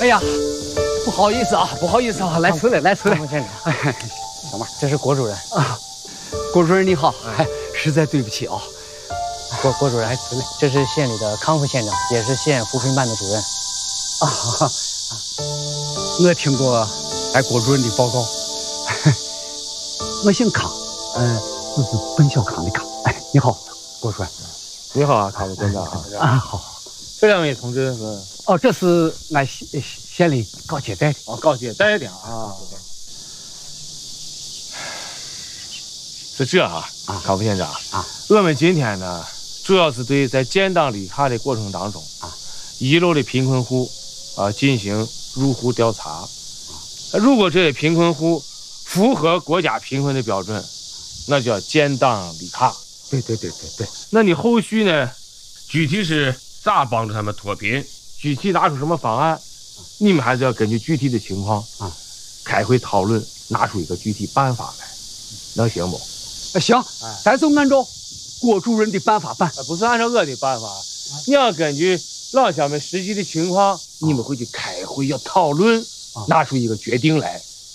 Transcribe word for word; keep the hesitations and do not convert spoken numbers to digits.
哎呀，不好意思啊，不好意思啊，来迟了，来迟了。 县长， 小马， 这是郭主任啊。郭主任你好，哎，实在对不起啊。 郭郭主任，来迟了。这是县里的康复县长，也是县扶贫办的主任。 啊，我听过哎郭主任的报告。我姓康，嗯，就是本小康的康。哎，你好，郭主任。 你好啊，康复县长啊，好。 这两位同志是？ 哦，这是俺县县里告接待的。 哦，告接待的啊。是这哈，啊，康复县长啊，我们今天呢，主要是对在建档立卡的过程当中啊，遗漏的贫困户啊进行入户调查。如果这些贫困户符合国家贫困的标准，那叫建档立卡。 对对对对对。 那你后续呢？具体是咋帮助他们脱贫？具体拿出什么方案？你们还是要根据具体的情况啊，开会讨论，拿出一个具体办法来，能行不？ 行，咱就按照郭主任的办法办， 不是按照我的办法，你要根据老乡们实际的情况，你们回去开会要讨论，拿出一个决定来。